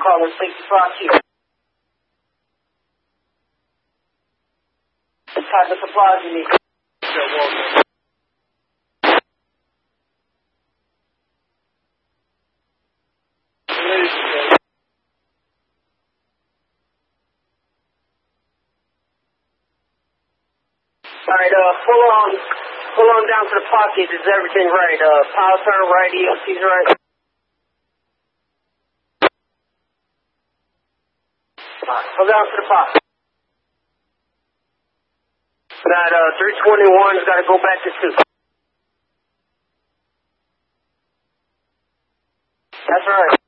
calling 65Q. What type of supplies you need? Alright, pull on down to the pocket. Is everything right? Power turn right, ELC's right? Alright, pull down to the pocket. That 321's got to go back to 2. That's right.